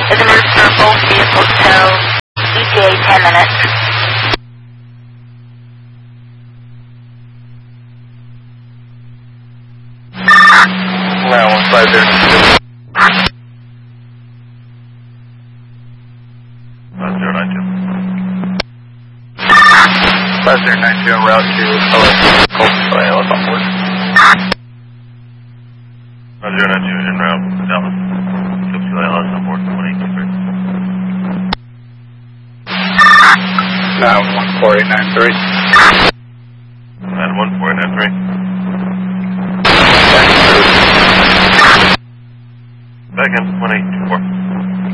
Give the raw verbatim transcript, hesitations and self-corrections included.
Is a move for both vehicles tow. E T A ten minutes. Now one five zero two. Five zero nine two. Five zero nine two en route to Colton Colton L S on board. Five zero nine two en route to Dallas. Colton L S on board. One eight two three. Now one four eight nine three. And one four eight nine three. Back in one eight two four.